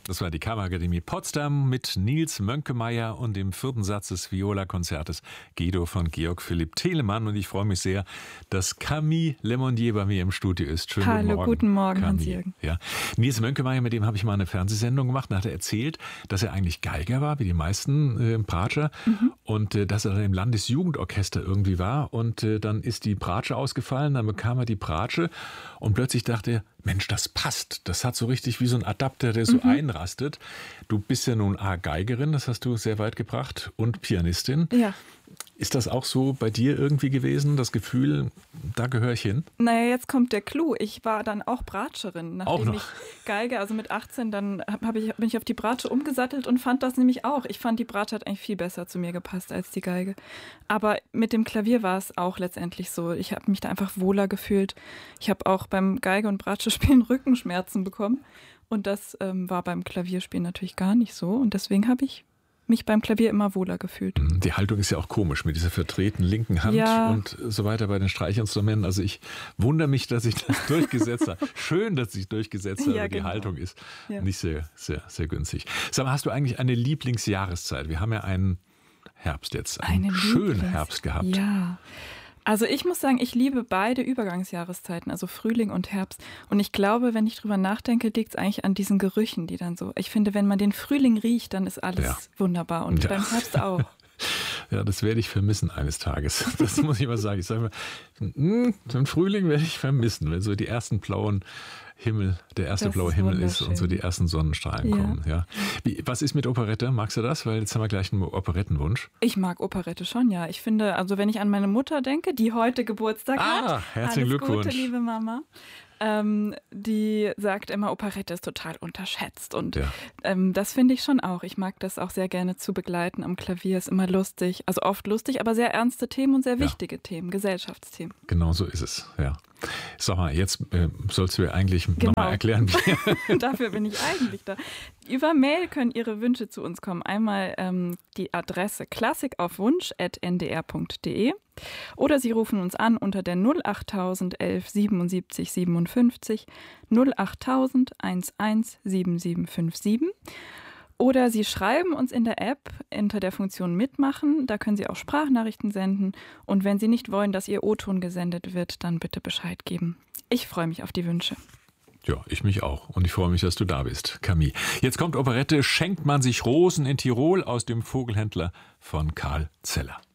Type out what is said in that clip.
Das war die Kammerakademie Potsdam mit Nils Mönkemeyer und dem 4. Satz des Viola-Konzertes Guido von Georg Philipp Telemann. Und ich freue mich sehr, dass Camille Lemonnier bei mir im Studio ist. Schönen Hallo, guten Morgen, Hans-Jürgen. Ja. Nils Mönkemeyer, mit dem habe ich mal eine Fernsehsendung gemacht. Da hat er erzählt, dass er eigentlich Geiger war, wie die meisten Bratscher. Und dass er dann im Landesjugendorchester irgendwie war. Und dann ist die Bratsche ausgefallen, dann bekam er die Bratsche. Und plötzlich dachte er, Mensch, das passt. Das hat so richtig wie so ein Adapter, der so einrastet. Du bist ja nun Geigerin, das hast du sehr weit gebracht, und Pianistin. Ja. Ist das auch so bei dir irgendwie gewesen, das Gefühl, da gehöre ich hin? Naja, jetzt kommt der Clou. Ich war dann auch Bratscherin, nachdem ich Geige, also mit 18, dann bin ich auf die Bratsche umgesattelt und fand das nämlich auch. Ich fand, die Bratsche hat eigentlich viel besser zu mir gepasst als die Geige. Aber mit dem Klavier war es auch letztendlich so. Ich habe mich da einfach wohler gefühlt. Ich habe auch beim Geige- und Bratsche-Spielen Rückenschmerzen bekommen. Und das war beim Klavierspielen natürlich gar nicht so. Und deswegen habe ich mich beim Klavier immer wohler gefühlt. Die Haltung ist ja auch komisch mit dieser verdrehten linken Hand und so weiter bei den Streichinstrumenten. Also ich wundere mich, dass ich das durchgesetzt habe. Schön, dass ich durchgesetzt habe, aber die Haltung ist nicht sehr, sehr, sehr günstig. Sag mal, hast du eigentlich eine Lieblingsjahreszeit? Wir haben ja einen Herbst jetzt, einen schönen Herbst gehabt. Ja. Also ich muss sagen, ich liebe beide Übergangsjahreszeiten, also Frühling und Herbst. Und ich glaube, wenn ich drüber nachdenke, liegt es eigentlich an diesen Gerüchen, die dann so, ich finde, wenn man den Frühling riecht, dann ist alles wunderbar. Und beim Herbst auch. Ja, das werde ich vermissen eines Tages. Das muss ich mal sagen. Ich sage mal, den Frühling werde ich vermissen, wenn so die ersten blauen Himmel, der erste blaue Himmel ist und so die ersten Sonnenstrahlen kommen. Ja. Was ist mit Operette? Magst du das? Weil jetzt haben wir gleich einen Operettenwunsch. Ich mag Operette schon, ja. Ich finde, also wenn ich an meine Mutter denke, die heute Geburtstag hat. Herzlichen Glückwunsch. Gute, liebe Mama. Die sagt immer, Operette ist total unterschätzt. Und das finde ich schon auch. Ich mag das auch sehr gerne zu begleiten am Klavier. Ist immer lustig, also oft lustig, aber sehr ernste Themen und sehr wichtige Themen, Gesellschaftsthemen. Genau so ist es, ja. Sag mal, jetzt sollst du mir eigentlich nochmal erklären, wie... Dafür bin ich eigentlich da. Über Mail können Ihre Wünsche zu uns kommen. Einmal die Adresse klassikaufwunsch@ndr.de oder Sie rufen uns an unter der 08000 11 77 57 08000 11 7757. Oder Sie schreiben uns in der App unter der Funktion Mitmachen. Da können Sie auch Sprachnachrichten senden. Und wenn Sie nicht wollen, dass Ihr O-Ton gesendet wird, dann bitte Bescheid geben. Ich freue mich auf die Wünsche. Ja, ich mich auch. Und ich freue mich, dass du da bist, Camille. Jetzt kommt Operette Schenkt man sich Rosen in Tirol aus dem Vogelhändler von Karl Zeller.